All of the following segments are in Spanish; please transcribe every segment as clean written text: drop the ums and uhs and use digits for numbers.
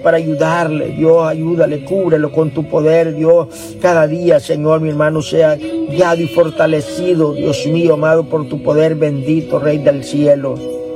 para ayudarle. Dios, ayúdale, cúbrelo con tu poder, Dios. Cada día, Señor, mi hermano sea guiado y fortalecido, Dios mío, amado, por tu poder bendito, Rey del cielo.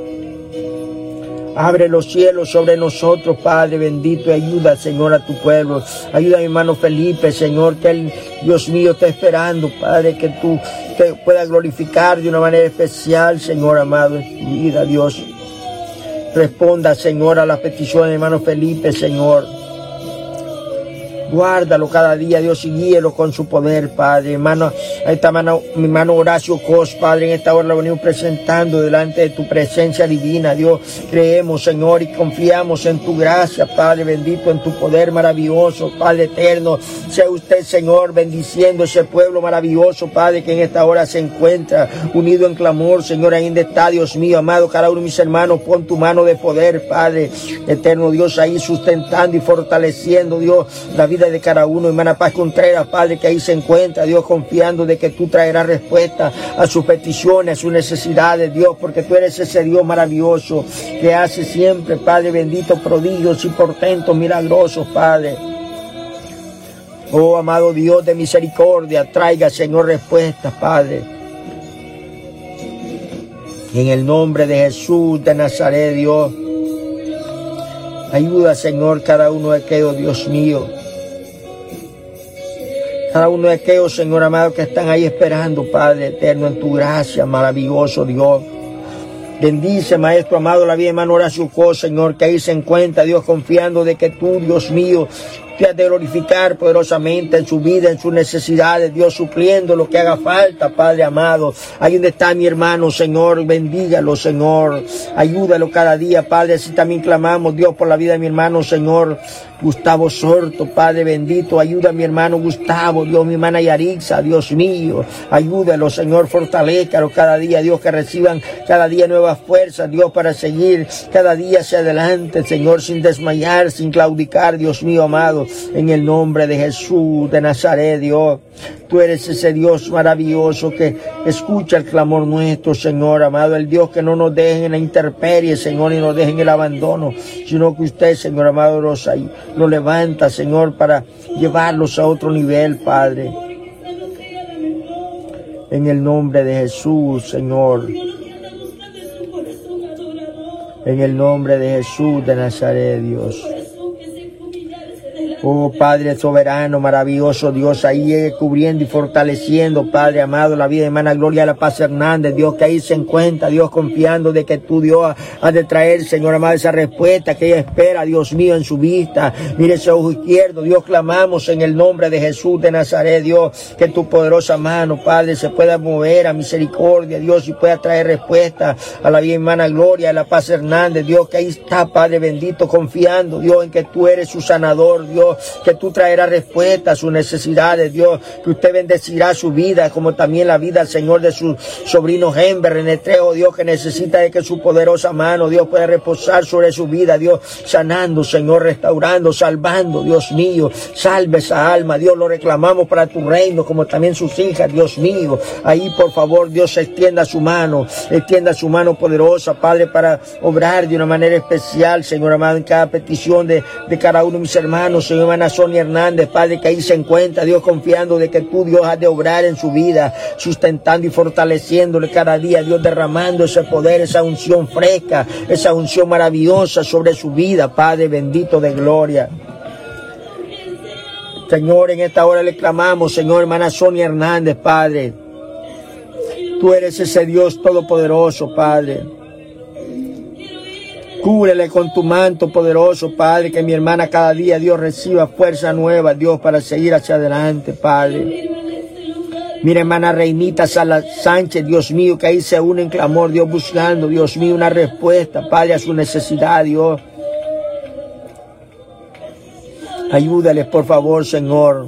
Abre los cielos sobre nosotros, Padre bendito, y ayuda, Señor, a tu pueblo. Ayuda a mi hermano Felipe, Señor, que él, Dios mío, está esperando, Padre, que tú te puedas glorificar de una manera especial, Señor amado, en tu vida, Dios. Responda, Señor, a las peticiones de hermano Felipe, Señor. Guárdalo cada día, Dios, y guíelo con su poder, Padre. Hermano, mi hermano Horacio Cos, Padre, en esta hora lo venimos presentando delante de tu presencia divina, Dios. Creemos, Señor, y confiamos en tu gracia, Padre bendito, en tu poder maravilloso, Padre eterno. Sea usted, Señor, bendiciendo ese pueblo maravilloso, Padre, que en esta hora se encuentra unido en clamor, Señor, ahí donde está, Dios mío, amado, cada uno de mis hermanos, pon tu mano de poder, Padre eterno, Dios, ahí sustentando y fortaleciendo, Dios, la vida de cada uno. Hermana Paz Contreras, Padre, que ahí se encuentra, Dios, confiando de que tú traerás respuesta a sus peticiones, a sus necesidades, Dios, porque tú eres ese Dios maravilloso que hace siempre, Padre bendito, prodigios y portentos milagrosos, Padre. Oh, amado Dios de misericordia, traiga, Señor, respuestas, Padre. En el nombre de Jesús de Nazaret, Dios, ayuda, Señor, cada uno de aquellos, Dios mío, cada uno de aquellos, Señor amado, que están ahí esperando, Padre eterno, en tu gracia, maravilloso Dios. Bendice, Maestro amado, la vida de hermano Horacio Cos, Señor, que ahí se encuentra, Dios, confiando de que tú, Dios mío, te has de glorificar poderosamente en su vida, en sus necesidades, Dios, supliendo lo que haga falta, Padre amado. Ahí donde está mi hermano, Señor, bendígalo, Señor, ayúdalo cada día, Padre. Así también clamamos, Dios, por la vida de mi hermano, Señor, Gustavo Sorto, Padre bendito, ayuda a mi hermano Gustavo, Dios, mi hermana Yarixa, Dios mío, ayúdalo, Señor, fortalézcalo cada día, Dios, que reciban cada día nuevas fuerzas, Dios, para seguir cada día hacia adelante, Señor, sin desmayar, sin claudicar, Dios mío, amado. En el nombre de Jesús de Nazaret, Dios, tú eres ese Dios maravilloso que escucha el clamor nuestro, Señor amado, el Dios que no nos deje en la intemperie, Señor, y nos deje en el abandono, sino que usted, Señor amado, los levanta, Señor, para llevarlos a otro nivel, Padre. En el nombre de Jesús, Señor. En el nombre de Jesús de Nazaret, Dios. Oh, Padre soberano, maravilloso Dios, ahí cubriendo y fortaleciendo, Padre amado, la vida de hermana Gloria de la Paz Hernández, Dios, que ahí se encuentra, Dios, confiando de que tú, Dios, has de traer, Señor amado, esa respuesta que ella espera, Dios mío, en su vista. Mire ese ojo izquierdo, Dios, clamamos en el nombre de Jesús de Nazaret, Dios, que tu poderosa mano, Padre, se pueda mover a misericordia, Dios, y pueda traer respuesta a la vida de hermana Gloria de la Paz Hernández, Dios, que ahí está, Padre bendito, confiando, Dios, en que tú eres su sanador, Dios, que tú traerás respuesta a sus necesidades, Dios, que usted bendecirá su vida, como también la vida, Señor, de su sobrino Henber Renetrejo, Dios, que necesita de que su poderosa mano, Dios, pueda reposar sobre su vida, Dios, sanando, Señor, restaurando, salvando, Dios mío, salve esa alma, Dios, lo reclamamos para tu reino, como también sus hijas, Dios mío, ahí, por favor, Dios, extienda su mano poderosa, Padre, para obrar de una manera especial, Señor amado, en cada petición de cada uno de mis hermanos, Señor, hermana Sonia Hernández, Padre, que ahí se encuentra, Dios, confiando de que tú, Dios, has de obrar en su vida, sustentando y fortaleciéndole cada día, Dios, derramando ese poder, esa unción fresca, esa unción maravillosa sobre su vida, Padre bendito de gloria. Señor, en esta hora le clamamos, Señor, hermana Sonia Hernández, Padre, tú eres ese Dios todopoderoso, Padre. Cúbrele con tu manto poderoso, Padre, que mi hermana cada día, Dios, reciba fuerza nueva, Dios, para seguir hacia adelante, Padre. Mira, hermana Reinita Sánchez, Dios mío, que ahí se une en clamor, Dios, buscando, Dios mío, una respuesta, Padre, a su necesidad, Dios. Ayúdales, por favor, Señor.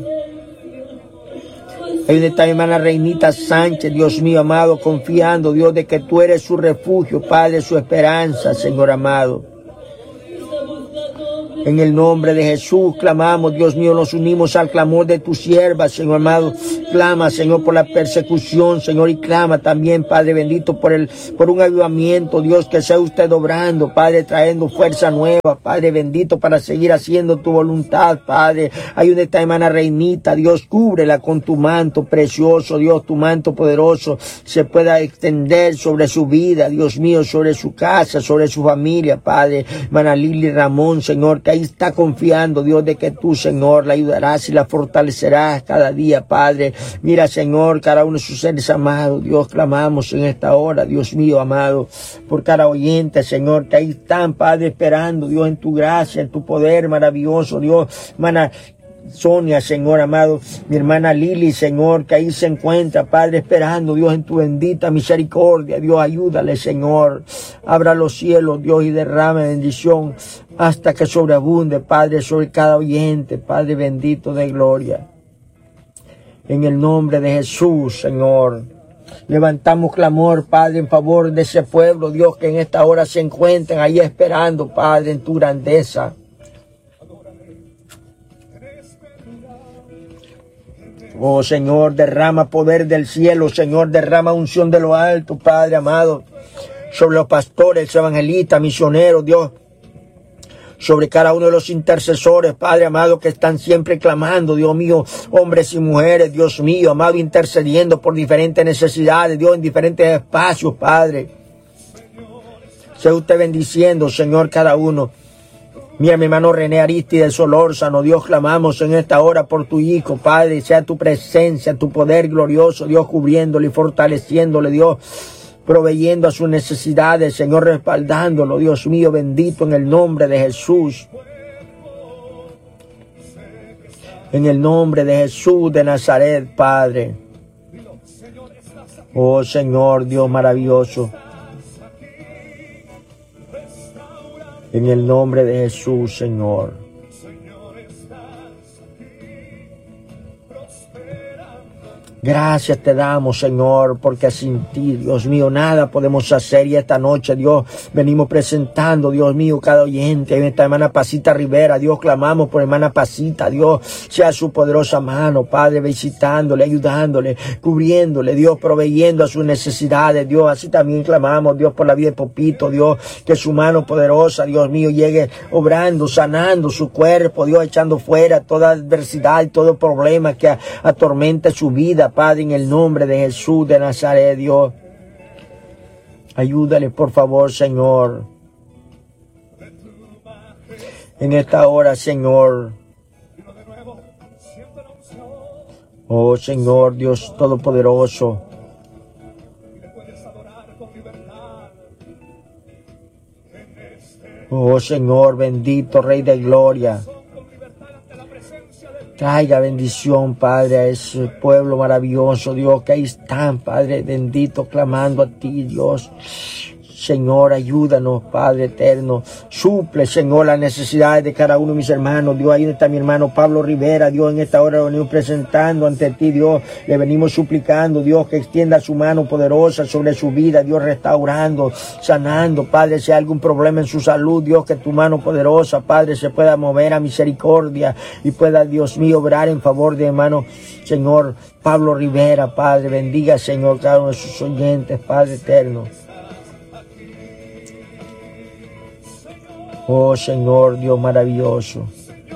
Ahí donde está mi hermana Reinita Sánchez, Dios mío amado, confiando, Dios, de que tú eres su refugio, Padre, su esperanza, Señor amado. En el nombre de Jesús clamamos, Dios mío, nos unimos al clamor de tu sierva, Señor amado. Clama, Señor, por la persecución, Señor, y clama también, Padre bendito, por un avivamiento, Dios, que sea usted obrando, Padre, trayendo fuerza nueva, Padre bendito, para seguir haciendo tu voluntad, Padre. Ayuda a esta hermana Reinita, Dios, cúbrela con tu manto precioso, Dios, tu manto poderoso, se pueda extender sobre su vida, Dios mío, sobre su casa, sobre su familia, Padre. Hermana Lili Ramón, Señor, que ahí está confiando, Dios, de que tú, Señor, la ayudarás y la fortalecerás cada día, Padre. Mira, Señor, cada uno de sus seres amados, Dios, clamamos en esta hora, Dios mío, amado, por cada oyente, Señor, que ahí están, Padre, esperando, Dios, en tu gracia, en tu poder maravilloso, Dios. Hermana Sonia, Señor amado, mi hermana Lili, Señor, que ahí se encuentra, Padre, esperando, Dios, en tu bendita misericordia, Dios, ayúdale, Señor, abra los cielos, Dios, y derrame bendición hasta que sobreabunde, Padre, sobre cada oyente, Padre bendito de gloria. En el nombre de Jesús, Señor, levantamos clamor, Padre, en favor de ese pueblo, Dios, que en esta hora se encuentran ahí esperando, Padre, en tu grandeza. Oh, Señor, derrama poder del cielo, Señor, derrama unción de lo alto, Padre amado, sobre los pastores, evangelistas, misioneros, Dios, sobre cada uno de los intercesores, Padre amado, que están siempre clamando, Dios mío, hombres y mujeres, Dios mío, amado, intercediendo por diferentes necesidades, Dios, en diferentes espacios, Padre. Sea usted bendiciendo, Señor, cada uno. Mira, mi hermano René Aristides Solórzano, Dios, clamamos en esta hora por tu Hijo, Padre, sea tu presencia, tu poder glorioso, Dios, cubriéndole y fortaleciéndole, Dios, proveyendo a sus necesidades, Señor, respaldándolo, Dios mío, bendito en el nombre de Jesús. En el nombre de Jesús de Nazaret, Padre. Oh, Señor, Dios maravilloso. En el nombre de Jesús, Señor. Gracias te damos, Señor, porque sin ti, Dios mío, nada podemos hacer. Y esta noche, Dios, venimos presentando, Dios mío, cada oyente. En esta hermana Pasita Rivera, Dios, clamamos por hermana Pasita, Dios, sea su poderosa mano, Padre, visitándole, ayudándole, cubriéndole, Dios, proveyendo a sus necesidades, Dios. Así también clamamos, Dios, por la vida de Popito, Dios, que su mano poderosa, Dios mío, llegue obrando, sanando su cuerpo, Dios, echando fuera toda adversidad y todo problema que atormente su vida, Padre, en el nombre de Jesús de Nazaret, Dios. Ayúdale, por favor, Señor. En esta hora, Señor. Oh, Señor, Dios Todopoderoso. Oh, Señor, bendito Rey de Gloria. Traiga bendición, Padre, a ese pueblo maravilloso, Dios, que ahí están, Padre bendito, clamando a ti, Dios. Señor, ayúdanos, Padre eterno. Suple, Señor, las necesidades de cada uno de mis hermanos. Dios, ahí está mi hermano Pablo Rivera. Dios, en esta hora lo venimos presentando ante ti, Dios. Le venimos suplicando, Dios, que extienda su mano poderosa sobre su vida. Dios, restaurando, sanando, Padre, si hay algún problema en su salud, Dios, que tu mano poderosa, Padre, se pueda mover a misericordia y pueda, Dios mío, obrar en favor de hermano, Señor, Pablo Rivera, Padre. Bendiga, Señor, cada uno de sus oyentes, Padre eterno. Oh, Señor, Dios maravilloso.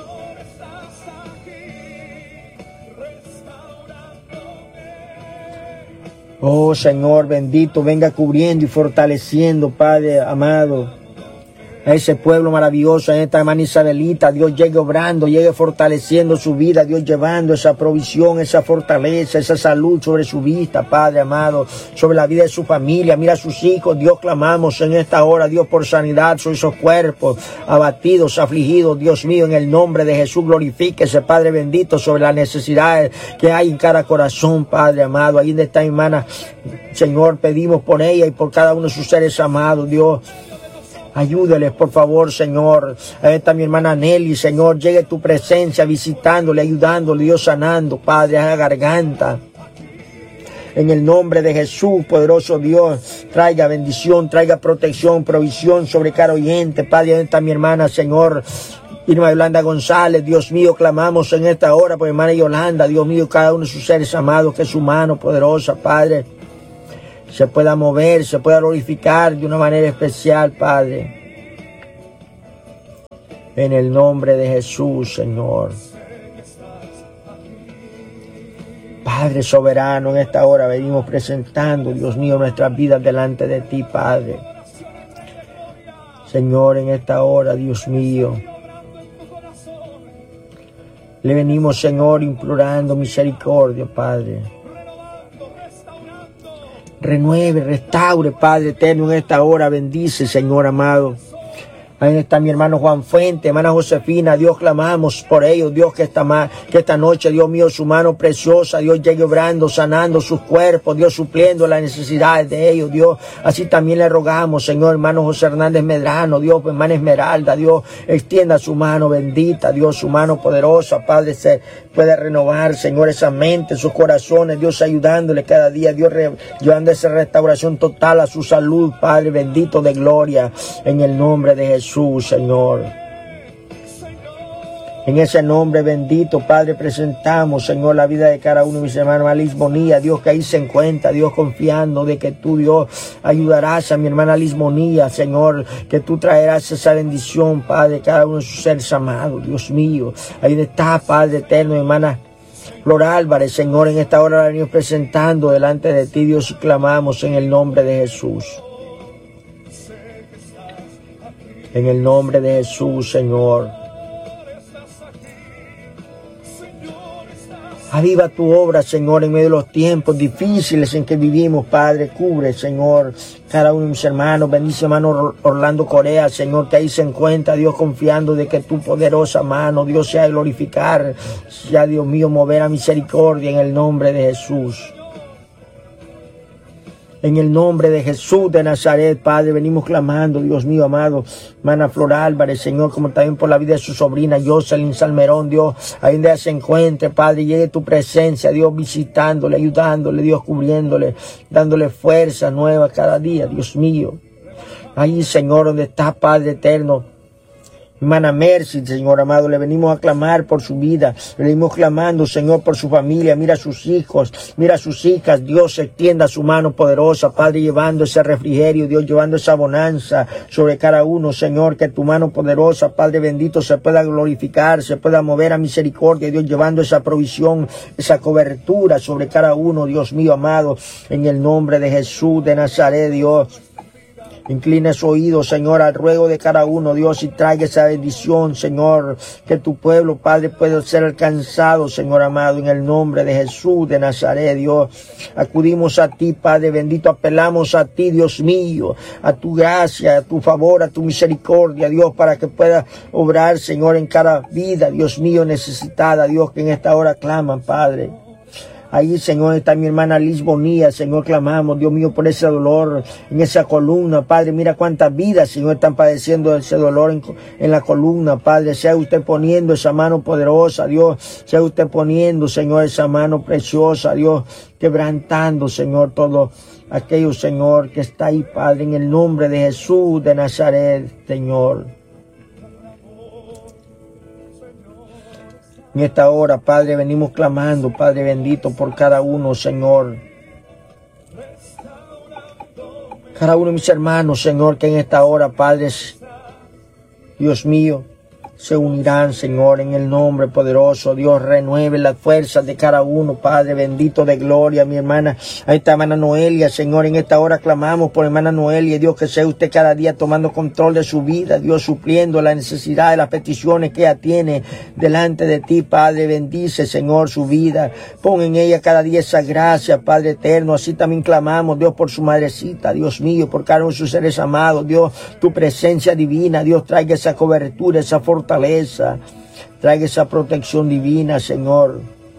Oh, Señor bendito, venga cubriendo y fortaleciendo, Padre amado, a ese pueblo maravilloso, en esta hermana Isabelita. Dios, llegue obrando, llegue fortaleciendo su vida, Dios, llevando esa provisión, esa fortaleza, esa salud sobre su vista, Padre amado, sobre la vida de su familia. Mira a sus hijos, Dios, clamamos en esta hora, Dios, por sanidad sobre esos cuerpos abatidos, afligidos, Dios mío, en el nombre de Jesús, glorifíquese, Padre bendito, sobre las necesidades que hay en cada corazón, Padre amado. Ahí donde está hermana, Señor, pedimos por ella y por cada uno de sus seres amados, Dios. Ayúdales, por favor, Señor. Ahí está mi hermana Nelly, Señor. Llegue tu presencia visitándole, ayudándole, Dios, sanando, Padre, a la garganta. En el nombre de Jesús, poderoso Dios, traiga bendición, traiga protección, provisión sobre cada oyente. Padre, ahí está mi hermana, Señor, Irma Yolanda González, Dios mío, clamamos en esta hora por hermana Yolanda, Dios mío, cada uno de sus seres amados, que su mano poderosa, Padre, se pueda mover, se pueda glorificar de una manera especial, Padre. En el nombre de Jesús, Señor. Padre soberano, en esta hora venimos presentando, Dios mío, nuestras vidas delante de ti, Padre. Señor, en esta hora, Dios mío, le venimos, Señor, implorando misericordia, Padre. Renueve, restaure, Padre eterno, en esta hora. Bendice, Señor amado. Ahí está mi hermano Juan Fuente, hermana Josefina. Dios, clamamos por ellos, Dios, que esta noche, Dios mío, su mano preciosa, Dios, llegue obrando, sanando sus cuerpos, Dios, supliendo las necesidades de ellos, Dios. Así también le rogamos, Señor, hermano José Hernández Medrano, Dios, hermana Esmeralda, Dios, extienda su mano bendita, Dios, su mano poderosa, Padre, se puede renovar, Señor, esa mente, sus corazones, Dios, ayudándole cada día, Dios, llevando esa restauración total a su salud, Padre bendito de gloria, en el nombre de Jesús. Señor, en ese nombre bendito, Padre, presentamos, Señor, la vida de cada uno de mis hermanos. Alice Bonilla, Dios, que ahí se encuentra, Dios, confiando de que tú, Dios, ayudarás a mi hermana Alice Bonilla, Señor, que tú traerás esa bendición, Padre, cada uno de sus seres amados, Dios mío. Ahí está, Padre eterno, hermana Flora Álvarez, Señor, en esta hora la venimos presentando delante de ti, Dios, y clamamos en el nombre de Jesús. En el nombre de Jesús, Señor. Aviva tu obra, Señor, en medio de los tiempos difíciles en que vivimos, Padre. Cubre, Señor, cada uno de mis hermanos. Bendice, hermano Orlando Corea, Señor, que ahí se encuentra, Dios, confiando de que tu poderosa mano, Dios, sea glorificar, sea, Dios mío, mover a misericordia en el nombre de Jesús. En el nombre de Jesús de Nazaret, Padre, venimos clamando, Dios mío amado, hermana Flora Álvarez, Señor, como también por la vida de su sobrina Jocelyn Salmerón, Dios, ahí donde se encuentre, Padre, llegue tu presencia, Dios, visitándole, ayudándole, Dios, cubriéndole, dándole fuerza nueva cada día, Dios mío. Ahí, Señor, donde está, Padre eterno, hermana Mercy, Señor amado, le venimos a clamar por su vida, le venimos clamando, Señor, por su familia. Mira a sus hijos, mira a sus hijas, Dios, extienda su mano poderosa, Padre, llevando ese refrigerio, Dios, llevando esa bonanza sobre cada uno, Señor, que tu mano poderosa, Padre bendito, se pueda glorificar, se pueda mover a misericordia, Dios, llevando esa provisión, esa cobertura sobre cada uno, Dios mío amado, en el nombre de Jesús de Nazaret, Dios. Inclina su oído, Señor, al ruego de cada uno, Dios, y traiga esa bendición, Señor, que tu pueblo, Padre, pueda ser alcanzado, Señor amado, en el nombre de Jesús de Nazaret, Dios. Acudimos a ti, Padre bendito, apelamos a ti, Dios mío, a tu gracia, a tu favor, a tu misericordia, Dios, para que pueda obrar, Señor, en cada vida, Dios mío, necesitada, Dios, que en esta hora claman, Padre. Ahí, Señor, está mi hermana Liz Bonilla, Señor, clamamos, Dios mío, por ese dolor en esa columna, Padre. Mira cuántas vidas, Señor, están padeciendo ese dolor en la columna, Padre. Sea usted poniendo esa mano poderosa, Dios. Sea usted poniendo, Señor, esa mano preciosa, Dios, quebrantando, Señor, todo aquello, Señor, que está ahí, Padre, en el nombre de Jesús de Nazaret, Señor. En esta hora, Padre, venimos clamando, Padre bendito, por cada uno, Señor. Cada uno de mis hermanos, Señor, que en esta hora, Padre, Dios mío, se unirán, Señor, en el nombre poderoso. Dios, renueve las fuerzas de cada uno, Padre bendito de gloria. Mi hermana, ahí está hermana Noelia, Señor, en esta hora clamamos por hermana Noelia, Dios, que sea usted cada día tomando control de su vida, Dios, supliendo la necesidad de las peticiones que ella tiene delante de ti, Padre. Bendice, Señor, su vida, pon en ella cada día esa gracia, Padre eterno. Así también clamamos, Dios, por su madrecita, Dios mío, por cada uno de sus seres amados, Dios, tu presencia divina, Dios, traiga esa cobertura, esa fortaleza, traiga esa protección divina, Señor.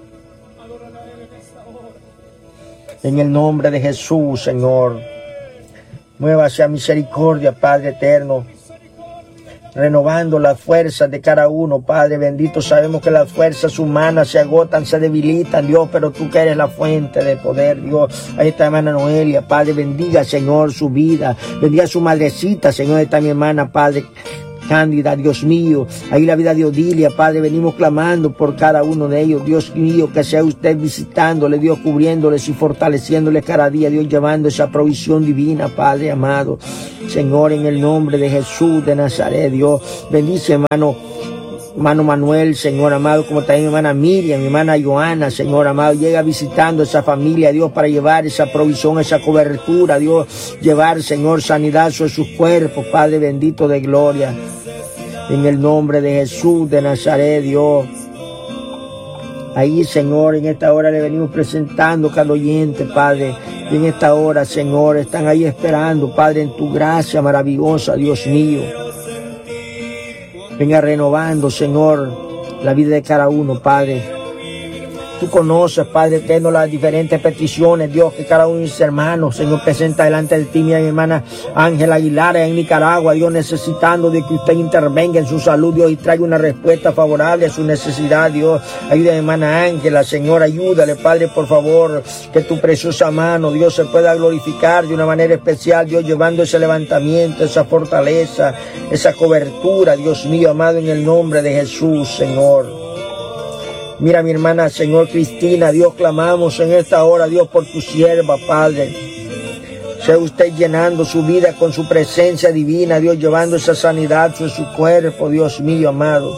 En el nombre de Jesús, Señor. Muévase a misericordia, Padre eterno. Renovando las fuerzas de cada uno, Padre bendito. Sabemos que las fuerzas humanas se agotan, se debilitan, Dios, pero tú que eres la fuente de poder, Dios. Ahí está hermana Noelia, Padre, bendiga, Señor, su vida. Bendiga a su madrecita, Señor. Ahí está mi hermana, Padre, Cándida, Dios mío. Ahí la vida de Odilia, Padre, venimos clamando por cada uno de ellos. Dios mío, que sea usted visitándole, Dios, cubriéndoles y fortaleciéndoles cada día, Dios, llevando esa provisión divina, Padre amado. Señor, en el nombre de Jesús de Nazaret, Dios, bendice, hermano Manuel, Señor amado, como también mi hermana Miriam, mi hermana Joana, Señor amado, llega visitando esa familia, Dios, para llevar esa provisión, esa cobertura, Dios, llevar, Señor, sanidad sobre sus cuerpos, Padre bendito de gloria, en el nombre de Jesús de Nazaret, Dios. Ahí, Señor, en esta hora le venimos presentando cada oyente, Padre, y en esta hora, Señor, están ahí esperando, Padre, en tu gracia maravillosa, Dios mío. Venga renovando, Señor, la vida de cada uno, Padre. Tú conoces, Padre eterno, las diferentes peticiones, Dios, que cada uno de mis hermanos, Señor, presenta delante de ti, mi hermana Ángela Aguilar, en Nicaragua, Dios, necesitando de que usted intervenga en su salud, Dios, y traiga una respuesta favorable a su necesidad, Dios. Ayuda a mi hermana Ángela, Señor, ayúdale, Padre, por favor, que tu preciosa mano, Dios, se pueda glorificar de una manera especial, Dios, llevando ese levantamiento, esa fortaleza, esa cobertura, Dios mío, amado, en el nombre de Jesús, Señor. Mira, mi hermana, Señor Cristina, Dios, clamamos en esta hora, Dios, por tu sierva, Padre. Sea usted llenando su vida con su presencia divina, Dios, llevando esa sanidad sobre su cuerpo, Dios mío, amado.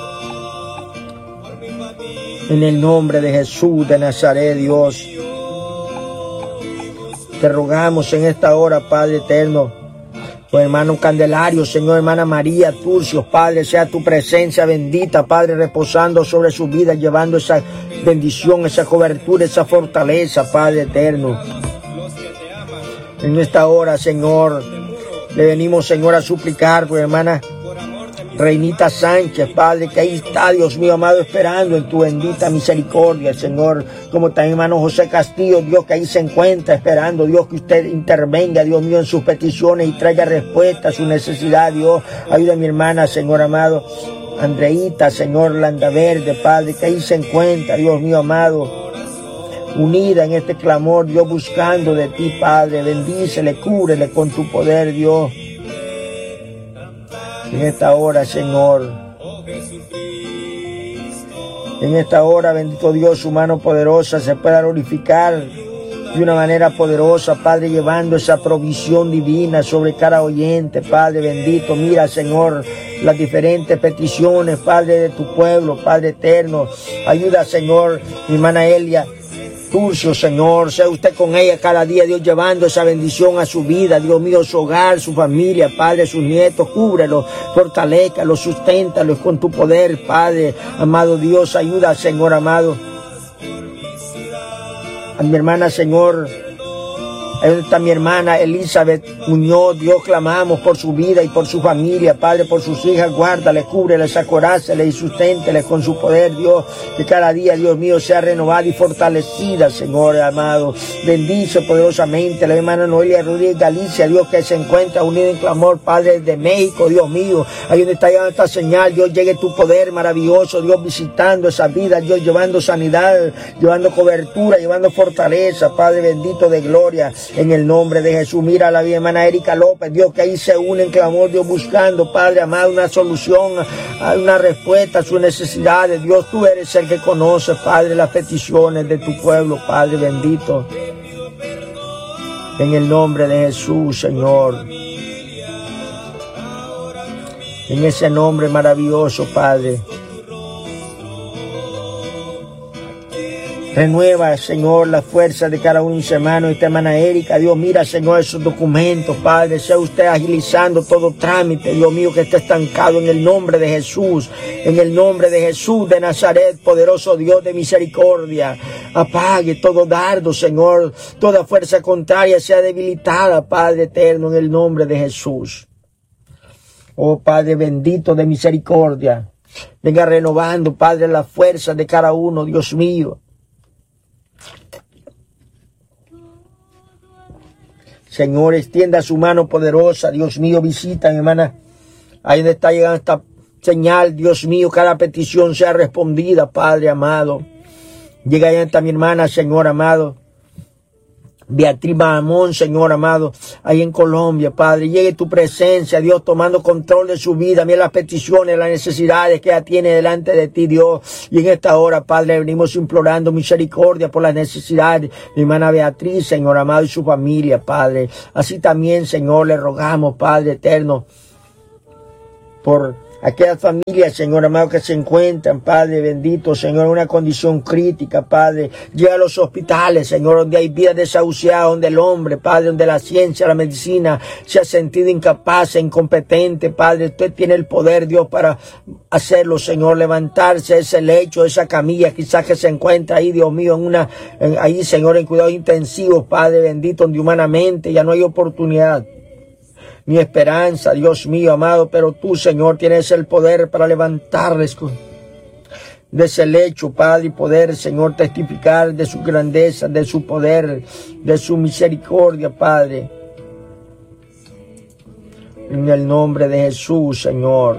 En el nombre de Jesús de Nazaret, Dios. Te rogamos en esta hora, Padre eterno, por hermano Candelario, Señor, hermana María Turcios, Padre, sea tu presencia bendita, Padre, reposando sobre su vida, llevando esa bendición, esa cobertura, esa fortaleza, Padre eterno. En esta hora, Señor, le venimos, Señor, a suplicar por hermana Reinita Sánchez, Padre, que ahí está, Dios mío, amado, esperando en tu bendita misericordia, Señor, como también hermano José Castillo, Dios, que ahí se encuentra esperando, Dios, que usted intervenga, Dios mío, en sus peticiones y traiga respuesta a su necesidad, Dios. Ayuda a mi hermana, Señor amado, Andreita, Señor, Landaverde, Padre, que ahí se encuentra, Dios mío, amado, unida en este clamor, Dios, buscando de ti, Padre. Bendícele, cúbrele con tu poder, Dios. En esta hora, Señor, en esta hora, bendito Dios, su mano poderosa se pueda glorificar de una manera poderosa, Padre, llevando esa provisión divina sobre cada oyente, Padre bendito. Mira, Señor, las diferentes peticiones, Padre, de tu pueblo, Padre eterno. Ayuda, Señor, mi hermana Elia Turcio, Señor, sea usted con ella cada día, Dios, llevando esa bendición a su vida, Dios mío, su hogar, su familia, Padre, sus nietos, cúbrelo, fortalézcalo, susténtalo con tu poder, Padre, amado Dios. Ayuda, Señor amado, a mi hermana, Señor, ahí está mi hermana Elizabeth Muñoz, Dios, clamamos por su vida y por su familia, Padre, por sus hijas, guárdale, cúbrele, acorácele y susténtele con su poder, Dios, que cada día, Dios mío, sea renovada y fortalecida, Señor amado. Bendice poderosamente la hermana Noelia Rodríguez Galicia, Dios, que se encuentra unida en clamor, Padre, de México, Dios mío, ahí donde está llegando esta señal, Dios, llegue tu poder maravilloso, Dios, visitando esa vida, Dios, llevando sanidad, llevando cobertura, llevando fortaleza, Padre bendito de gloria. En el nombre de Jesús, mira a la hermana Erika López, Dios, que ahí se une en clamor, Dios, buscando, Padre amado, una solución, una respuesta a sus necesidades. Dios, tú eres el que conoce, Padre, las peticiones de tu pueblo, Padre bendito. En el nombre de Jesús, Señor. En ese nombre maravilloso, Padre. Renueva, Señor, la fuerza de cada uno de mis hermanos, esta hermana Erika, Dios, mira, Señor, esos documentos, Padre, sea usted agilizando todo trámite, Dios mío, que esté estancado en el nombre de Jesús, en el nombre de Jesús de Nazaret, poderoso Dios de misericordia. Apague todo dardo, Señor, toda fuerza contraria sea debilitada, Padre eterno, en el nombre de Jesús. Oh, Padre bendito de misericordia, venga renovando, Padre, la fuerza de cada uno, Dios mío. Señor, extienda su mano poderosa, Dios mío, visita a mi hermana, ahí donde está llegando esta señal, Dios mío, cada petición sea respondida, Padre amado. Llega ahí hasta mi hermana, Señor amado, Beatriz Bahamón, Señor amado, ahí en Colombia, Padre, llegue tu presencia, Dios, tomando control de su vida, mira las peticiones, las necesidades que ella tiene delante de ti, Dios, y en esta hora, Padre, venimos implorando misericordia por las necesidades de mi hermana Beatriz, Señor amado, y su familia, Padre, así también, Señor, le rogamos, Padre eterno, por aquellas familias, Señor amado, que se encuentran, Padre bendito, Señor, en una condición crítica, Padre. Llega a los hospitales, Señor, donde hay vidas desahuciadas, donde el hombre, Padre, donde la ciencia, la medicina se ha sentido incapaz e incompetente, Padre. Usted tiene el poder, Dios, para hacerlo, Señor, levantarse ese lecho, esa camilla, quizás que se encuentra ahí, Dios mío, ahí, Señor, en cuidados intensivos, Padre bendito, donde humanamente ya no hay oportunidad. Mi esperanza, Dios mío, amado, pero tú, Señor, tienes el poder para levantarles de ese lecho, Padre, y poder, Señor, testificar de su grandeza, de su poder, de su misericordia, Padre. En el nombre de Jesús, Señor.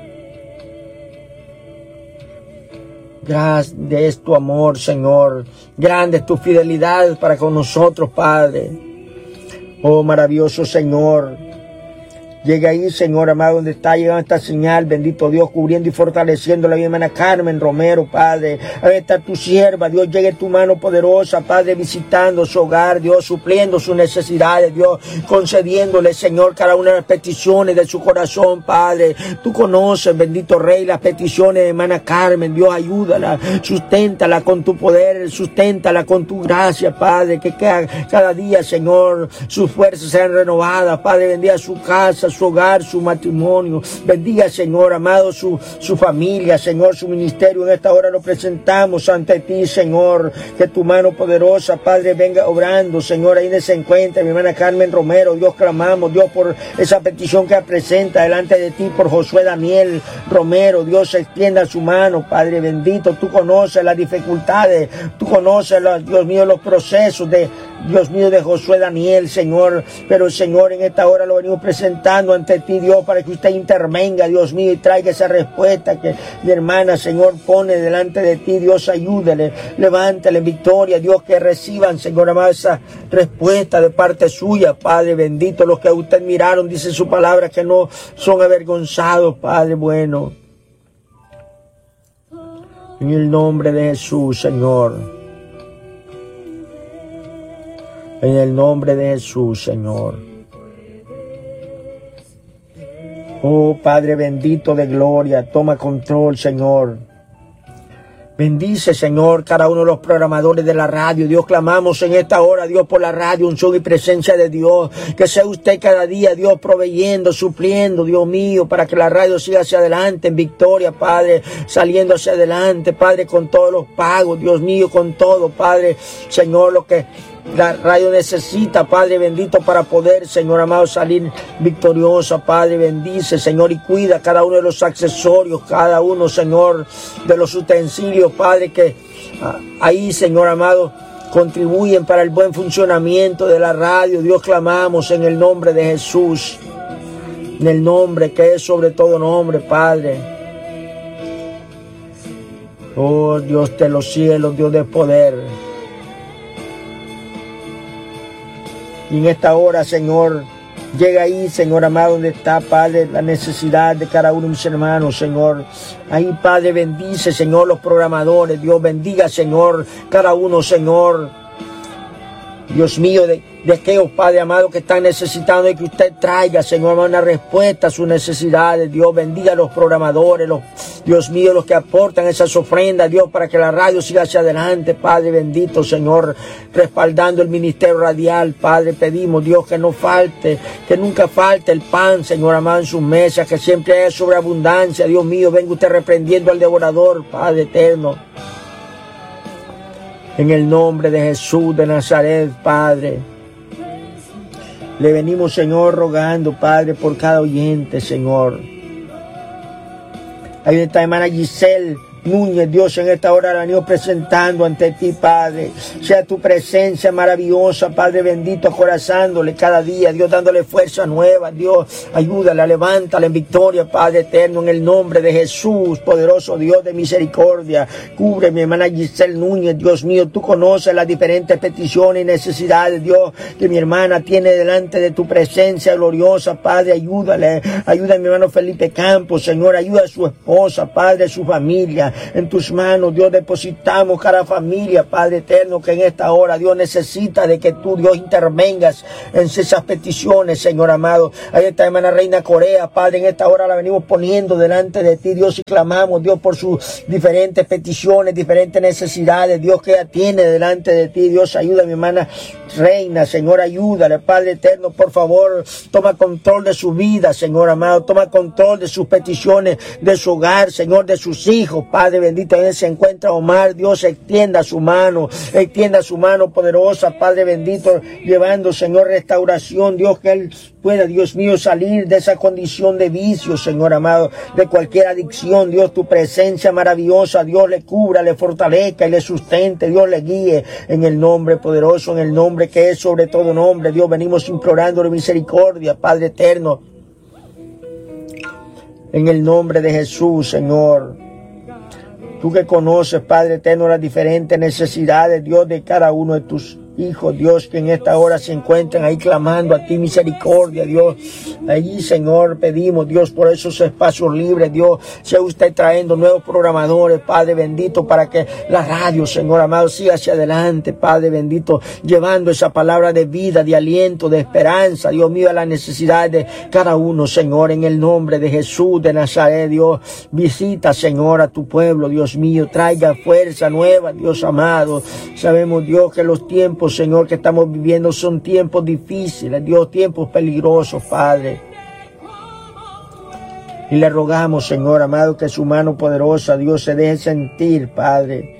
Grande es tu amor, Señor. Grande es tu fidelidad para con nosotros, Padre. Oh, maravilloso Señor. Llega ahí, Señor amado, donde está llegando esta señal, bendito Dios, cubriendo y fortaleciendo a mi hermana Carmen Romero, Padre. Ahí está tu sierva, Dios, llegue tu mano poderosa, Padre, visitando su hogar, Dios, supliendo sus necesidades, Dios, concediéndole, Señor, cada una de las peticiones de su corazón, Padre. Tú conoces, bendito Rey, las peticiones de hermana Carmen, Dios, ayúdala, susténtala con tu poder, susténtala con tu gracia, Padre, que cada día, Señor, sus fuerzas sean renovadas, Padre, bendiga su casa, su hogar, su matrimonio. Bendiga, Señor amado, su familia, Señor, su ministerio. En esta hora lo presentamos ante ti, Señor. Que tu mano poderosa, Padre, venga obrando, Señor. Ahí se encuentra mi hermana Carmen Romero. Dios, clamamos, Dios, por esa petición que presenta delante de ti, por Josué Daniel Romero. Dios, extienda su mano, Padre bendito. Tú conoces las dificultades, tú conoces, Dios mío, los procesos de Dios mío, de Josué Daniel, Señor. Pero, Señor, en esta hora lo venimos presentando ante ti, Dios, para que usted intervenga, Dios mío, y traiga esa respuesta que mi hermana, Señor, pone delante de ti. Dios, ayúdele, levántale victoria, Dios, que reciban, Señor amado, esa respuesta de parte suya, Padre bendito. Los que a usted miraron, dice su palabra, que no son avergonzados, Padre bueno. En el nombre de Jesús, Señor. En el nombre de Jesús, Señor. Oh, Padre bendito de gloria, toma control, Señor. Bendice, Señor, cada uno de los programadores de la radio. Dios, clamamos en esta hora, Dios, por la radio, unción y presencia de Dios. Que sea usted cada día, Dios, proveyendo, supliendo, Dios mío, para que la radio siga hacia adelante en victoria, Padre, saliendo hacia adelante, Padre, con todos los pagos, Dios mío, con todo, Padre, Señor, lo que la radio necesita, Padre bendito, para poder, Señor amado, salir victoriosa. Padre, bendice, Señor, y cuida cada uno de los accesorios, cada uno, Señor, de los utensilios, Padre, que ahí, Señor amado, contribuyen para el buen funcionamiento de la radio. Dios, clamamos en el nombre de Jesús, en el nombre que es sobre todo nombre, Padre. Oh, Dios de los cielos, Dios de poder. Y en esta hora, Señor, llega ahí, Señor amado, donde está, Padre, la necesidad de cada uno de mis hermanos, Señor. Ahí, Padre, bendice, Señor, los programadores. Dios, bendiga, Señor, cada uno, Señor. Dios mío, de aquellos, Padre amado, que están necesitando de que usted traiga, Señor amado, una respuesta a sus necesidades. Dios, bendiga a los programadores, Dios mío, los que aportan esas ofrendas, Dios, para que la radio siga hacia adelante, Padre bendito, Señor, respaldando el ministerio radial. Padre, pedimos, Dios, que no falte, que nunca falte el pan, Señor amado, en sus mesas, que siempre haya sobreabundancia. Dios mío, venga usted reprendiendo al devorador, Padre eterno. En el nombre de Jesús de Nazaret, Padre, le venimos, Señor, rogando, Padre, por cada oyente, Señor. Ahí está hermana Giselle Núñez, Dios, en esta hora la venimos presentando ante ti, Padre. Sea tu presencia maravillosa, Padre bendito, acorazándole cada día, Dios, dándole fuerza nueva, Dios, ayúdala, levántala en victoria, Padre eterno, en el nombre de Jesús, poderoso Dios de misericordia. Cubre mi hermana Giselle Núñez, Dios mío, tú conoces las diferentes peticiones y necesidades, Dios, que mi hermana tiene delante de tu presencia gloriosa, Padre, ayúdale, ayuda a mi hermano Felipe Campos, Señor, ayuda a su esposa, Padre, a su familia. En tus manos, Dios, depositamos cada familia, Padre eterno, que en esta hora, Dios, necesita de que tú, Dios, intervengas en esas peticiones, Señor amado. Ahí está hermana Reina Corea, Padre, en esta hora la venimos poniendo delante de ti, Dios, y clamamos, Dios, por sus diferentes peticiones, diferentes necesidades, Dios, que ella tiene delante de ti, Dios, ayuda a mi hermana Reina, Señor, ayúdale, Padre eterno, por favor, toma control de su vida, Señor amado, toma control de sus peticiones, de su hogar, Señor, de sus hijos, Padre bendito. En él se encuentra Omar, Dios, extienda su mano poderosa, Padre bendito, llevando, Señor, restauración, Dios, que él pueda, Dios mío, salir de esa condición de vicio, Señor amado, de cualquier adicción, Dios, tu presencia maravillosa, Dios, le cubra, le fortalezca y le sustente, Dios, le guíe, en el nombre poderoso, en el nombre que es sobre todo nombre, Dios, venimos implorando de misericordia, Padre eterno, en el nombre de Jesús, Señor. Tú que conoces, Padre eterno, las diferentes necesidades, Dios, de cada uno de tus hijos, Dios, que en esta hora se encuentran ahí clamando a ti misericordia, Dios. Allí, Señor, pedimos, Dios, por esos espacios libres, Dios, sea usted trayendo nuevos programadores, Padre bendito, para que la radio, Señor amado, siga hacia adelante, Padre bendito, llevando esa palabra de vida, de aliento, de esperanza, Dios mío, a las necesidades de cada uno, Señor, en el nombre de Jesús de Nazaret, Dios. Visita, Señor, a tu pueblo, Dios mío, traiga fuerza nueva, Dios amado. Sabemos, Dios, que los tiempos, Señor, que estamos viviendo son tiempos difíciles, Dios, tiempos peligrosos, Padre. Y le rogamos, Señor amado, que su mano poderosa, Dios, se deje sentir, Padre.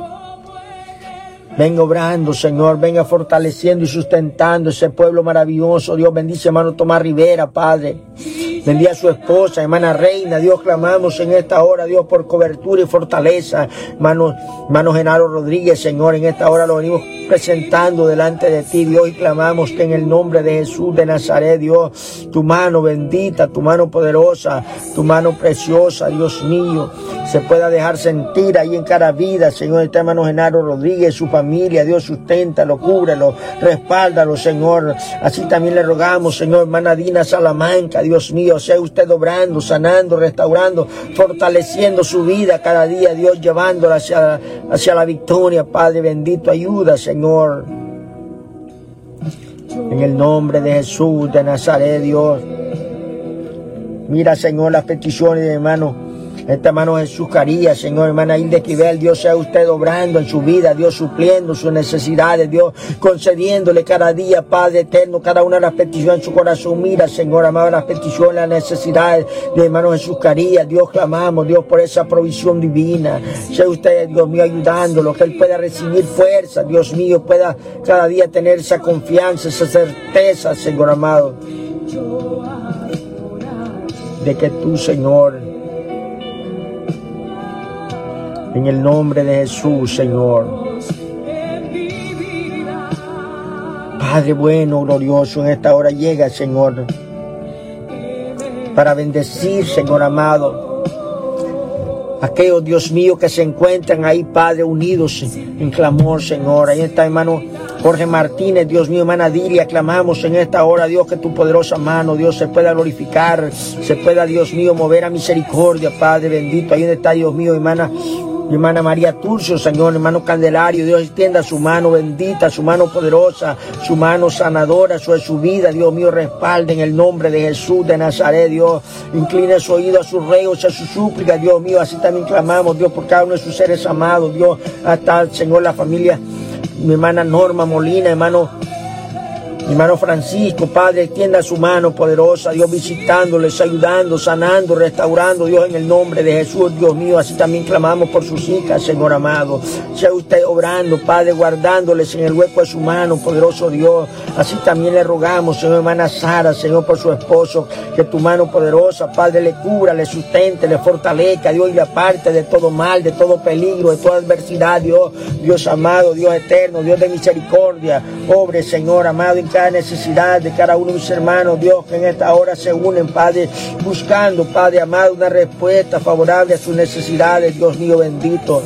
Venga obrando, Señor, venga fortaleciendo y sustentando ese pueblo maravilloso. Dios, bendice, hermano Tomás Rivera, Padre. Bendiga a su esposa, hermana Reina. Dios, clamamos en esta hora, Dios, por cobertura y fortaleza. Hermano Genaro Rodríguez, Señor, en esta hora lo venimos presentando delante de ti, Dios, y clamamos que en el nombre de Jesús de Nazaret, Dios, tu mano bendita, tu mano poderosa, tu mano preciosa, Dios mío, se pueda dejar sentir ahí en cada vida, Señor. Este hermano Genaro Rodríguez, su familia, Dios, susténtalo, cúbrelo, respáldalo, Señor. Así también le rogamos, Señor, hermana Dina Salamanca, Dios mío, sea usted obrando, sanando, restaurando, fortaleciendo su vida cada día, Dios, llevándola hacia la victoria, Padre bendito, ayuda, Señor. En el nombre de Jesús de Nazaret, Dios. Mira, Señor, las peticiones de hermano. Este hermano Jesús Carías, Señor, hermana Hilda Esquivel, Dios, sea usted obrando en su vida, Dios, supliendo sus necesidades, Dios, concediéndole cada día, Padre eterno, cada una de las peticiones en su corazón. Mira, Señor, amado, las peticiones, las necesidades de hermano Jesús Carías, Dios, clamamos, Dios, por esa provisión divina. Sea usted, Dios mío, ayudándolo, que él pueda recibir fuerza, Dios mío, pueda cada día tener esa confianza, esa certeza, Señor amado, de que tú, Señor, en el nombre de Jesús, Señor. Padre bueno, glorioso, en esta hora llega, Señor, para bendecir, Señor amado, aquellos, Dios mío, que se encuentran ahí, Padre, unidos en clamor, Señor. Ahí está, hermano Jorge Martínez, Dios mío, hermana Dilia, clamamos en esta hora, Dios, que tu poderosa mano, Dios, se pueda glorificar, se pueda, Dios mío, mover a misericordia, Padre bendito. Ahí donde está, Dios mío, hermana María Turcio, Señor, hermano Candelario, Dios, extienda su mano bendita, su mano poderosa, su mano sanadora sobre su vida, Dios mío, respalde en el nombre de Jesús de Nazaret, Dios, incline su oído a sus ruegos, a sus súplicas, Dios mío, así también clamamos, Dios, por cada uno de sus seres amados, Dios, hasta, Señor, la familia, mi hermana Norma Molina, hermano Mi hermano Francisco, Padre, extienda su mano poderosa, Dios, visitándoles, ayudando, sanando, restaurando, Dios, en el nombre de Jesús, Dios mío. Así también clamamos por sus hijas, Señor amado. Sea usted obrando, Padre, guardándoles en el hueco de su mano, poderoso Dios. Así también le rogamos, Señor, hermana Sara, Señor, por su esposo, que tu mano poderosa, Padre, le cubra, le sustente, le fortalezca, Dios, y le aparte de todo mal, de todo peligro, de toda adversidad, Dios, Dios amado, Dios eterno, Dios de misericordia. Obre, Señor amado, en cada necesidad de cada uno de mis hermanos, Dios, que en esta hora se unen, Padre, buscando, Padre amado, una respuesta favorable a sus necesidades, Dios mío bendito.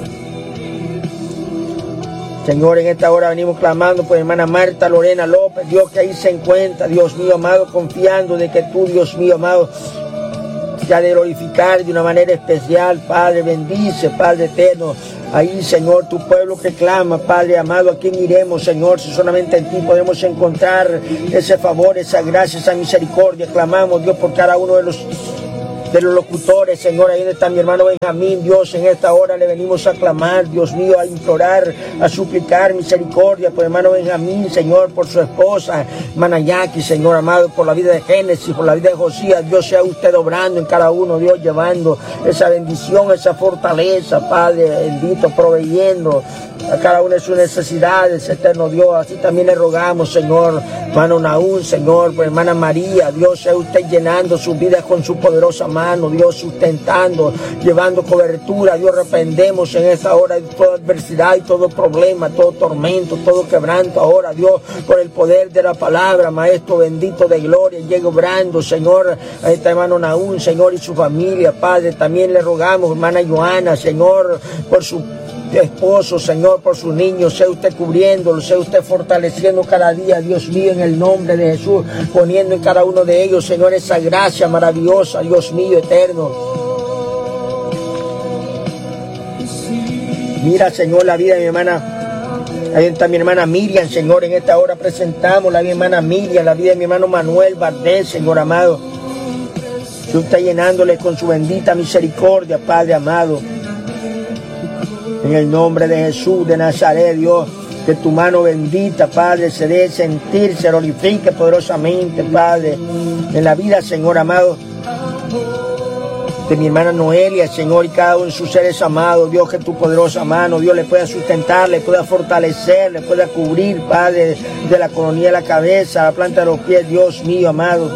Señor, en esta hora venimos clamando por hermana Marta Lorena López, Dios, que ahí se encuentra, Dios mío amado, confiando de que tú, Dios mío amado, te ha de glorificar de una manera especial, Padre, bendice, Padre eterno. Ahí, Señor, tu pueblo que clama, Padre amado, ¿a quién iremos, Señor? Si solamente en ti podemos encontrar ese favor, esa gracia, esa misericordia. Clamamos, Dios, por cada uno de los locutores, Señor. Ahí donde está mi hermano Benjamín, Dios, en esta hora le venimos a clamar, Dios mío, a implorar, a suplicar misericordia por hermano Benjamín, Señor, por su esposa, hermana Jackie, Señor amado, por la vida de Génesis, por la vida de Josías. Dios, sea usted obrando en cada uno, Dios, llevando esa bendición, esa fortaleza, Padre bendito, proveyendo a cada una de sus necesidades, eterno Dios. Así también le rogamos, Señor, hermano Naúm, Señor, por hermana María, Dios, sea usted llenando sus vidas con su poderosa mano, Dios, sustentando, llevando cobertura. Dios, reprendemos en esta hora de toda adversidad y todo problema, todo tormento, todo quebranto ahora, Dios, por el poder de la palabra, Maestro bendito de gloria. Llegue obrando, Señor, a este hermano Naúm, Señor, y su familia, Padre. También le rogamos, hermana Joana, Señor, por su esposo, Señor, por sus niños, sea usted cubriéndolo, sea usted fortaleciendo cada día, Dios mío, en el nombre de Jesús, poniendo en cada uno de ellos, Señor, esa gracia maravillosa, Dios mío, eterno. Mira, Señor, la vida de mi hermana, ahí está mi hermana Miriam, Señor, en esta hora presentamos la vida de mi hermana Miriam, la vida de mi hermano Manuel Valdés, Señor amado. Tú estás llenándole con su bendita misericordia, Padre amado. En el nombre de Jesús de Nazaret, Dios, que tu mano bendita, Padre, se dé sentir, se glorifique poderosamente, Padre, en la vida, Señor amado, de mi hermana Noelia, Señor, y cada uno de sus seres amados. Dios, que tu poderosa mano, Dios, le pueda sustentar, le pueda fortalecer, le pueda cubrir, Padre, de la coronilla de la cabeza a la planta de los pies, Dios mío, amado.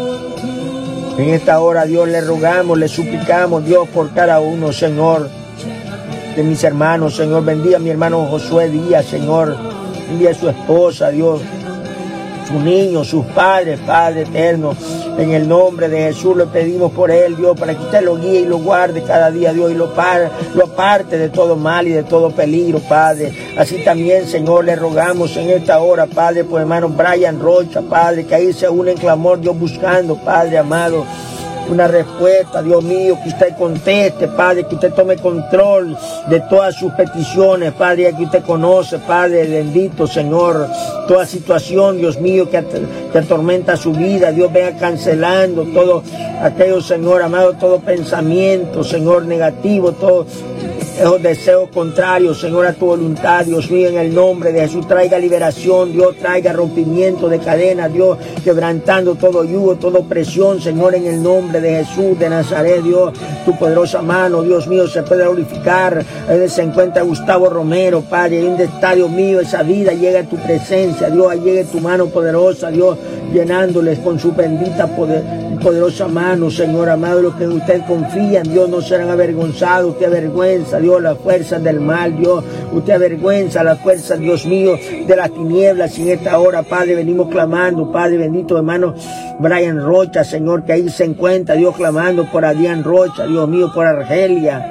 En esta hora, Dios, le rogamos, le suplicamos, Dios, por cada uno, Señor, de mis hermanos, Señor. Bendiga a mi hermano Josué Díaz, Señor. Bendiga a su esposa, Dios, sus niños, sus padres, Padre eterno. En el nombre de Jesús le pedimos por él, Dios, para que usted lo guíe y lo guarde cada día, Dios, y lo aparte de todo mal y de todo peligro, Padre. Así también, Señor, le rogamos en esta hora, Padre, por hermano Brian Rocha, Padre, que ahí se une en clamor, Dios, buscando, Padre amado, una respuesta, Dios mío, que usted conteste, Padre, que usted tome control de todas sus peticiones, Padre, que usted conoce, Padre bendito, Señor, toda situación, Dios mío, que atormenta su vida. Dios, venga cancelando todo aquello, Señor amado, todo pensamiento, Señor, negativo, todo esos deseos contrarios, Señor, a tu voluntad, Dios mío, en el nombre de Jesús. Traiga liberación, Dios, traiga rompimiento de cadenas, Dios, quebrantando todo yugo, toda opresión, Señor, en el nombre de Jesús de Nazaret, Dios. Tu poderosa mano, Dios mío, se puede glorificar. Ahí se encuentra Gustavo Romero, Padre, ahí donde está, Dios mío, esa vida llega a tu presencia, Dios, ahí llegue tu mano poderosa, Dios, llenándoles con su bendita poderosa mano, Señor amado. Los que en usted confían, Dios, no serán avergonzados. Usted avergüenza, Dios, las fuerzas del mal, Dios. Usted avergüenza las fuerzas, Dios mío, de las tinieblas. Y en esta hora, Padre, venimos clamando, Padre bendito, hermano Brian Rocha, Señor, que ahí se encuentra, Dios, clamando por Adrián Rocha, Dios mío, por Argelia,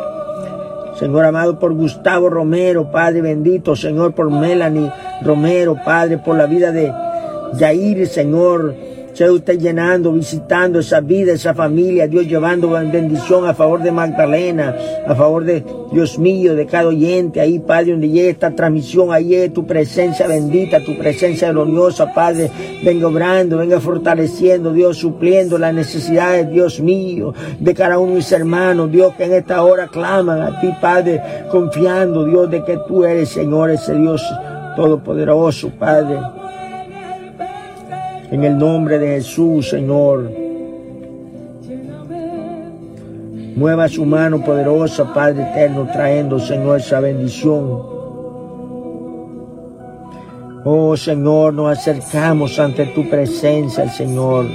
Señor amado, por Gustavo Romero, Padre bendito, Señor, por Melanie Romero, Padre, por la vida de Yair, Señor. Sea usted llenando, visitando esa vida, esa familia, Dios, llevando bendición a favor de Magdalena, a favor de, Dios mío, de cada oyente ahí, Padre, donde llegue esta transmisión, ahí llegue tu presencia bendita, tu presencia gloriosa, Padre. Venga obrando, venga fortaleciendo, Dios, supliendo las necesidades, Dios mío, de cada uno de mis hermanos, Dios, que en esta hora claman a ti, Padre, confiando, Dios, de que tú eres, Señor, ese Dios todopoderoso, Padre. En el nombre de Jesús, Señor. Mueva su mano poderosa, Padre eterno, trayendo, Señor, esa bendición. Oh, Señor, nos acercamos ante tu presencia, Señor.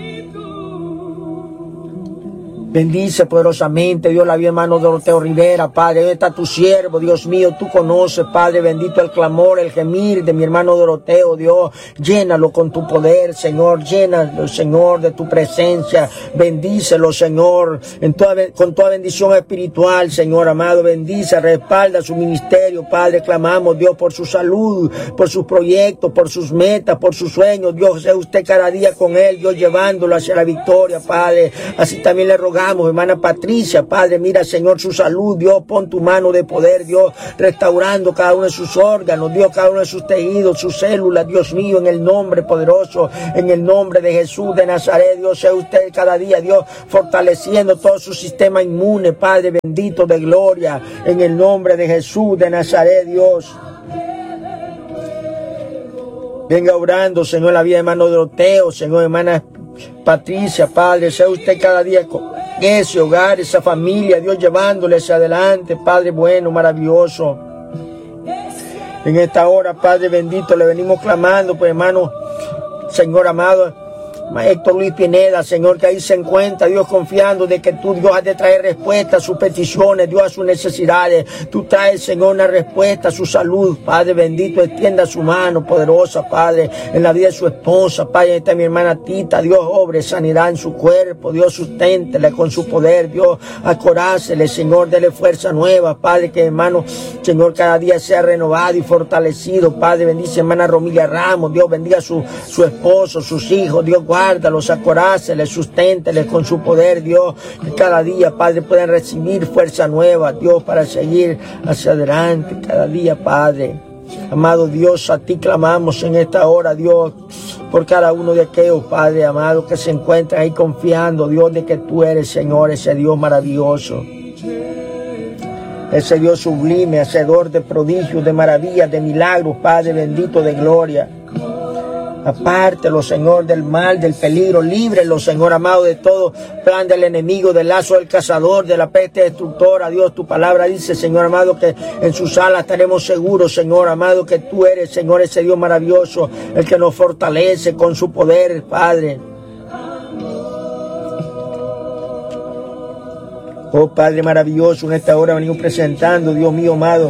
Bendice poderosamente, Dios, la vida, hermano Doroteo Rivera, Padre. ¿Dónde está tu siervo, Dios mío? Tú conoces, Padre, bendito el clamor, el gemir de mi hermano Doroteo, Dios. Llénalo con tu poder, Señor. Llénalo, Señor, de tu presencia. Bendícelo, Señor, con toda bendición espiritual, Señor amado. Bendice, respalda su ministerio, Padre. Clamamos, Dios, por su salud, por sus proyectos, por sus metas, por sus sueños. Dios, sea usted cada día con él, Dios, llevándolo hacia la victoria, Padre. Así también le rogamos, hermana Patricia, Padre, mira, Señor, su salud, Dios, pon tu mano de poder, Dios, restaurando cada uno de sus órganos, Dios, cada uno de sus tejidos, sus células, Dios mío, en el nombre poderoso, en el nombre de Jesús de Nazaret, Dios, sea usted cada día, Dios, fortaleciendo todo su sistema inmune, Padre bendito de gloria, en el nombre de Jesús de Nazaret, Dios. Venga obrando, Señor, la vida de hermano Doroteo, Señor, hermana Patricia, Padre, sea usted cada día con ese hogar, esa familia, Dios, llevándole hacia adelante, Padre bueno, maravilloso. En esta hora, Padre bendito, le venimos clamando, pues, hermano, Señor amado, Héctor Luis Pineda, Señor, que ahí se encuentra, Dios, confiando de que tú, Dios, has de traer respuesta a sus peticiones, Dios, a sus necesidades. Tú traes, Señor, una respuesta a su salud, Padre bendito, extienda su mano poderosa, Padre, en la vida de su esposa, Padre, esta es mi hermana Tita, Dios, obre sanidad en su cuerpo, Dios, susténtele con su poder, Dios, acorácele, Señor, dele fuerza nueva, Padre, que hermano, Señor, cada día sea renovado y fortalecido, Padre, bendice hermana Romilia Ramos, Dios, bendiga a su esposo, sus hijos, Dios, guárdalos, acoráceles, susténteles con su poder, Dios, que cada día, Padre, puedan recibir fuerza nueva, Dios, para seguir hacia adelante, cada día, Padre. Amado Dios, a ti clamamos en esta hora, Dios, por cada uno de aquellos, Padre amado, que se encuentran ahí confiando, Dios, de que tú eres, Señor, ese Dios maravilloso. Ese Dios sublime, hacedor de prodigios, de maravillas, de milagros, Padre bendito de gloria. Apártelo, Señor, del mal, del peligro, líbrelo, Señor amado, de todo plan del enemigo, del lazo del cazador, de la peste destructora. Dios, tu palabra dice, Señor amado, que en sus alas estaremos seguros, Señor amado, que tú eres, Señor, ese Dios maravilloso, el que nos fortalece con su poder, Padre. Oh, Padre maravilloso, en esta hora venimos presentando, Dios mío amado,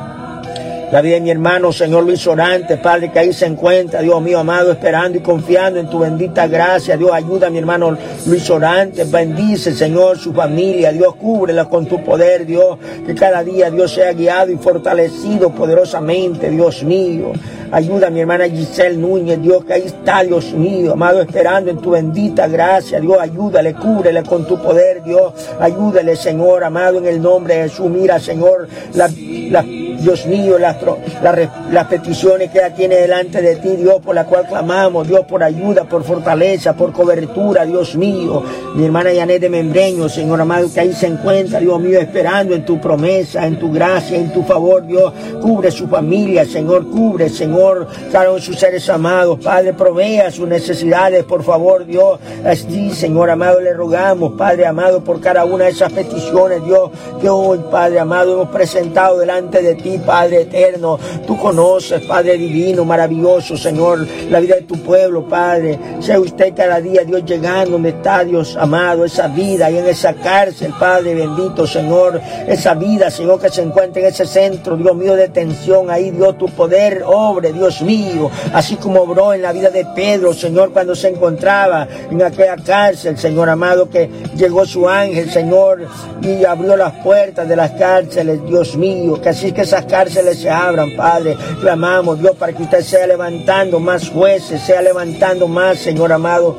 la vida de mi hermano, Señor Luis Orantes, Padre, que ahí se encuentra, Dios mío amado, esperando y confiando en tu bendita gracia. Dios, ayuda a mi hermano Luis Orantes, bendice, Señor, su familia, Dios, cúbrela con tu poder, Dios, que cada día, Dios, sea guiado y fortalecido poderosamente, Dios mío. Ayuda a mi hermana Giselle Núñez, Dios, que ahí está, Dios mío, amado, esperando en tu bendita gracia, Dios, ayúdale, cúbrele con tu poder, Dios, ayúdale, Señor, amado, en el nombre de Jesús. Mira, Señor, Dios mío, las peticiones que ella tiene delante de ti, Dios, por la cual clamamos, Dios, por ayuda, por fortaleza, por cobertura, Dios mío. Mi hermana Yanet de Membreño, Señor amado, que ahí se encuentra, Dios mío, esperando en tu promesa, en tu gracia, en tu favor, Dios. Cubre su familia, Señor, cubre, Señor, cada uno de sus seres amados, Padre, provea sus necesidades, por favor, Dios. Así, Señor amado, le rogamos, Padre amado, por cada una de esas peticiones, Dios, que hoy, Padre amado, hemos presentado delante de ti, Padre eterno. Tú conoces, Padre divino, maravilloso, Señor, la vida de tu pueblo, Padre. Sea usted cada día, Dios, llegando donde está, Dios amado, esa vida y en esa cárcel, Padre bendito, Señor, esa vida, Señor, que se encuentra en ese centro, Dios mío, de tensión, ahí, Dios, tu poder obre, Dios mío, así como obró en la vida de Pedro, Señor, cuando se encontraba en aquella cárcel, Señor amado, que llegó su ángel, Señor, y abrió las puertas de las cárceles, Dios mío, que así que esas cárceles se abran, Padre. Clamamos, Dios, para que usted sea levantando más jueces, sea levantando más, Señor amado,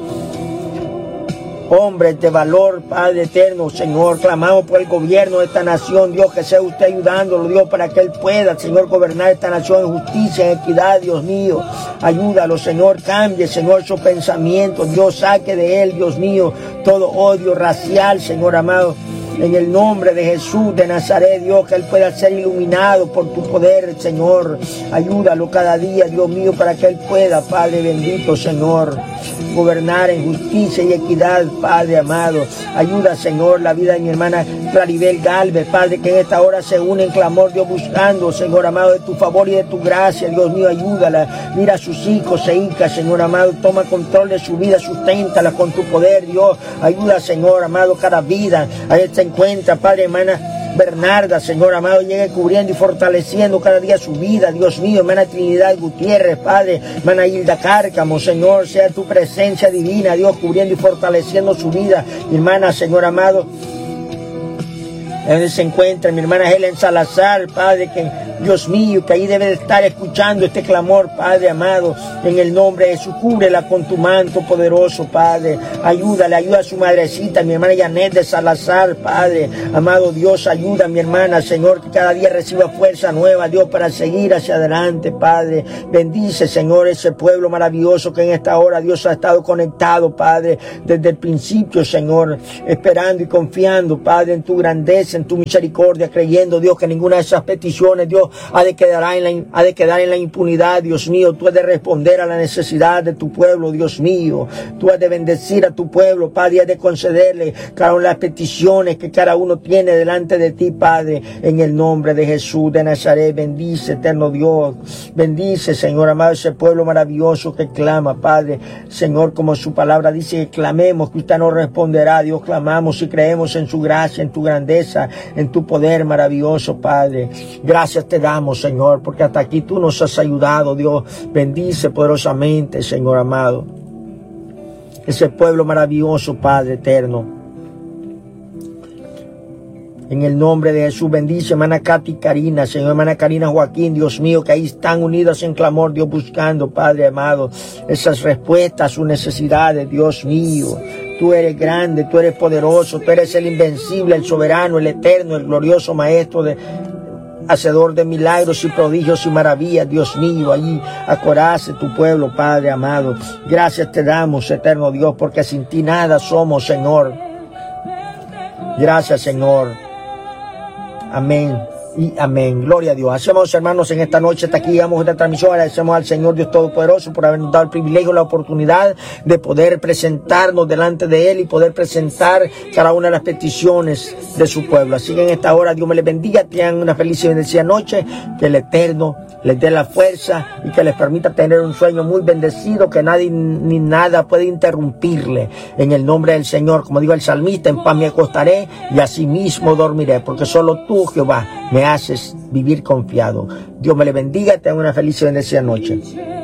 hombres de valor, Padre eterno, Señor. Clamamos por el gobierno de esta nación, Dios, que sea usted ayudándolo, Dios, para que Él pueda, Señor, gobernar esta nación en justicia, en equidad, Dios mío. Ayúdalo, Señor, cambie, Señor, su pensamiento, Dios, saque de él, Dios mío, todo odio racial, Señor amado. en el nombre de Jesús de Nazaret, Dios, que él pueda ser iluminado por tu poder, Señor. Ayúdalo cada día, Dios mío, para que él pueda, Padre bendito, Señor, gobernar en justicia y equidad, Padre amado. Ayuda, Señor, la vida de mi hermana Claribel Galvez, Padre, que en esta hora se une en clamor, Dios, buscando, Señor amado, de tu favor y de tu gracia, Dios mío, ayúdala. Mira a sus hijos e hijas, Señor amado, toma control de su vida, susténtala con tu poder, Dios. Ayuda, Señor amado, cada vida. Ahí se encuentra, Padre, hermana Bernarda, Señor amado, llegue cubriendo y fortaleciendo cada día su vida, Dios mío. Hermana Trinidad Gutiérrez, Padre, hermana Hilda Cárcamo, Señor, sea tu presencia divina, Dios, cubriendo y fortaleciendo su vida. Mi hermana, Señor amado, donde se encuentra mi hermana Helen Salazar, Padre, que Dios mío, que ahí debe de estar escuchando este clamor, Padre amado, en el nombre de Jesús, cúbrela con tu manto poderoso, Padre. Ayúdale, ayuda a su madrecita, mi hermana Janet de Salazar, Padre amado Dios, ayuda a mi hermana, Señor, que cada día reciba fuerza nueva, Dios, para seguir hacia adelante, Padre. Bendice, Señor, ese pueblo maravilloso que en esta hora, Dios, ha estado conectado, Padre, desde el principio, Señor, esperando y confiando, Padre, en tu grandeza, en tu misericordia, creyendo, Dios, que ninguna de esas peticiones, Dios, ha de quedar en la impunidad, Dios mío. Tú has de responder a la necesidad de tu pueblo, Dios mío. Tú has de bendecir a tu pueblo, Padre, y has de concederle cada una de las peticiones que cada uno tiene delante de ti, Padre, en el nombre de Jesús de Nazaret. Bendice, eterno Dios. Bendice, Señor amado, ese pueblo maravilloso que clama, Padre. Señor, como su palabra dice, que clamemos, que usted nos responderá. Dios, clamamos y creemos en su gracia, en tu grandeza, en tu poder maravilloso, Padre. Gracias te damos, Señor, porque hasta aquí tú nos has ayudado, Dios. Bendice poderosamente, Señor amado, ese pueblo maravilloso, Padre eterno. En el nombre de Jesús, bendice, hermana Katy Karina, Señor, hermana Karina Joaquín, Dios mío, que ahí están unidos en clamor, Dios, buscando, Padre amado, esas respuestas a sus necesidades, Dios mío. Tú eres grande, tú eres poderoso, tú eres el invencible, el soberano, el eterno, el glorioso Maestro hacedor de milagros y prodigios y maravillas, Dios mío. Allí acorace tu pueblo, Padre amado. Gracias te damos, eterno Dios, porque sin ti nada somos, Señor. Gracias, Señor. Amén y amén. Gloria a Dios. Hacemos, hermanos, en esta noche, hasta aquí llegamos a esta transmisión. Agradecemos al Señor Dios Todopoderoso por habernos dado el privilegio, la oportunidad de poder presentarnos delante de Él y poder presentar cada una de las peticiones de su pueblo. Así que en esta hora Dios me les bendiga, tengan una feliz y bendecida noche, que el Eterno les dé la fuerza y que les permita tener un sueño muy bendecido, que nadie ni nada puede interrumpirle. En el nombre del Señor, como digo el salmista, en paz me acostaré y así mismo dormiré, porque solo tú, Jehová, me haces vivir confiado. Dios me le bendiga, tengan una feliz y bendecida noche.